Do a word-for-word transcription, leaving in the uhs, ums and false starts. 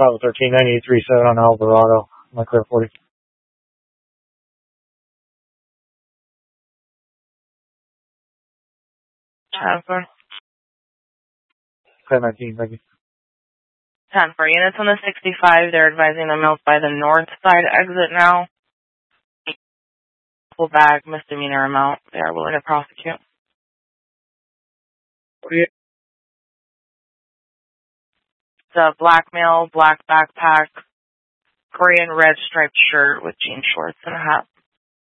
Bravo thirteen, nine eight three seven on Alvarado. My clear forty. Transfer. ten nineteen, thank you. ten for units on the sixty-five. They're advising the mills by the north side exit now. Pull back misdemeanor amount. They are willing to prosecute. forty-eight. It's a black male, black backpack, gray and red striped shirt with jean shorts and a hat.